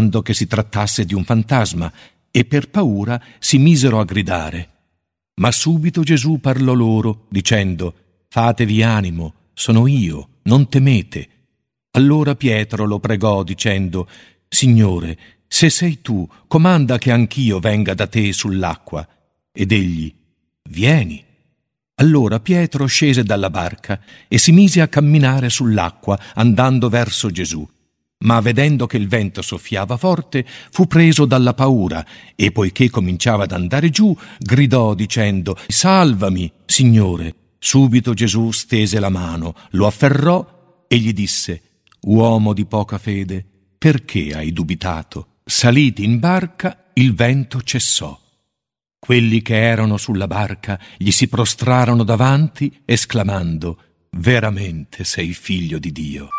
pensando che si trattasse di un fantasma, e per paura si misero a gridare. Ma subito Gesù parlò loro, dicendo: «Fatevi animo, sono io, non temete». Allora Pietro lo pregò, dicendo: «Signore, se sei tu, comanda che anch'io venga da te sull'acqua». Ed egli: «Vieni». Allora Pietro scese dalla barca e si mise a camminare sull'acqua, andando verso Gesù. Ma vedendo che il vento soffiava forte, fu preso dalla paura e, poiché cominciava ad andare giù, gridò dicendo: «Salvami, Signore!» Subito Gesù stese la mano, lo afferrò e gli disse: «Uomo di poca fede, perché hai dubitato?» Saliti in barca, il vento cessò. Quelli che erano sulla barca gli si prostrarono davanti, esclamando: «Veramente sei figlio di Dio».